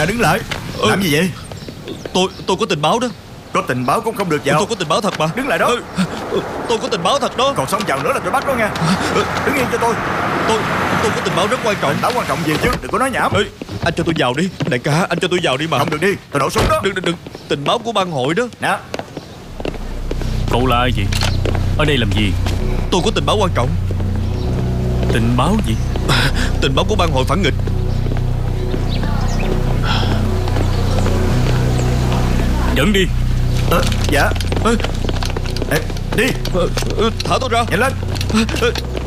đứng lại. Làm gì vậy? Tôi có tình báo đó. Có tình báo cũng không được vào. Tôi có tình báo thật mà. Đứng lại đó. Tôi có tình báo thật đó. Còn xông vào nữa là tôi bắt đó nha. Đứng yên cho tôi. Tôi có tình báo rất quan trọng. Tình báo quan trọng gì chứ, đừng có nói nhảm. Anh cho tôi vào đi. Đại ca, anh cho tôi vào đi mà. Không được đi, tôi nổ súng đó. Đừng. Tình báo của bang hội đó. Nè. Cậu là ai vậy? Ở đây làm gì? Tôi có tình báo quan trọng. Tình báo gì? Tình báo của bang hội phản nghịch. Dẫn đi. Dạ. Ê, đi. Thả tôi ra. Nhanh lên.